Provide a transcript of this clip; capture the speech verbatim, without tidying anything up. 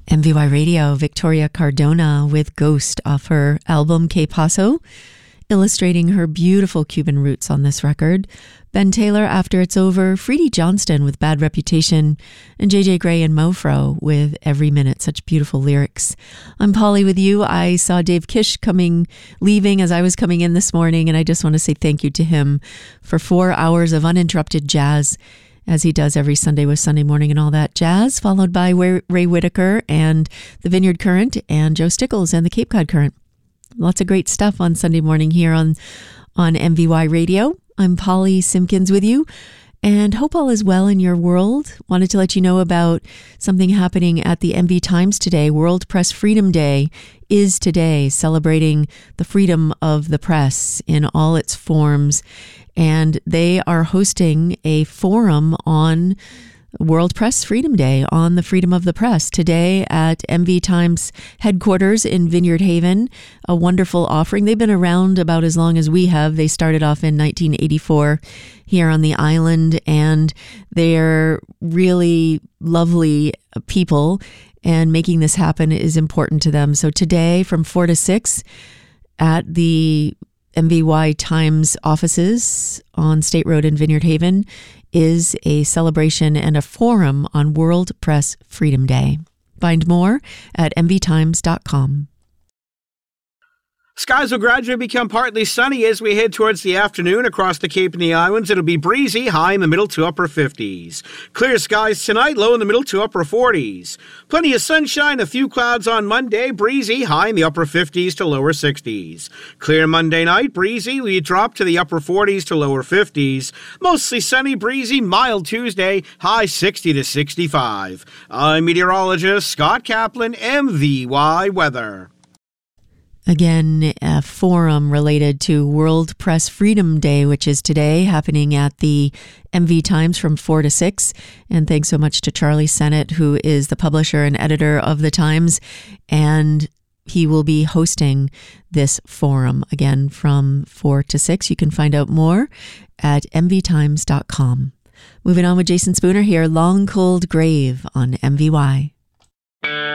M V Y Radio, Victoria Cardona with Ghost off her album Que Paso, illustrating her beautiful Cuban roots on this record. Ben Taylor, After It's Over, Freddie Johnston with Bad Reputation, and J J Gray and Mofro with Every Minute. Such beautiful lyrics. I'm Polly with you. I saw Dave Kish coming, leaving as I was coming in this morning, and I just want to say thank you to him for four hours of uninterrupted jazz, as he does every Sunday with Sunday Morning and All That Jazz, followed by Ray, Ray Whitaker and the Vineyard Current and Joe Stickles and the Cape Cod Current. Lots of great stuff on Sunday morning here on, on M V Y Radio. I'm Polly Simpkins with you, and hope all is well in your world. Wanted to let you know about something happening at the M V Times today. World Press Freedom Day is today, celebrating the freedom of the press in all its forms. And they are hosting a forum on World Press Freedom Day, on the freedom of the press, today at M V Times headquarters in Vineyard Haven. A wonderful offering. They've been around about as long as we have. They started off in nineteen eighty-four here on the island, and they're really lovely people, and making this happen is important to them. So today from four to six at the M V Y Times offices on State Road in Vineyard Haven is a celebration and a forum on World Press Freedom Day. Find more at m v times dot com. Skies will gradually become partly sunny as we head towards the afternoon across the Cape and the Islands. It'll be breezy, high in the middle to upper fifties. Clear skies tonight, low in the middle to upper forties. Plenty of sunshine, a few clouds on Monday, breezy, high in the upper fifties to lower sixties. Clear Monday night, breezy, we drop to the upper forties to lower fifties. Mostly sunny, breezy, mild Tuesday, high sixty to sixty-five. I'm meteorologist Scott Kaplan, M V Y Weather. Again, a forum related to World Press Freedom Day, which is today, happening at the M V Times from four to six. And thanks so much to Charlie Sennett, who is the publisher and editor of the Times. And he will be hosting this forum again from four to six. You can find out more at m v times dot com. Moving on with Jason Spooner here, Long Cold Grave on M V Y.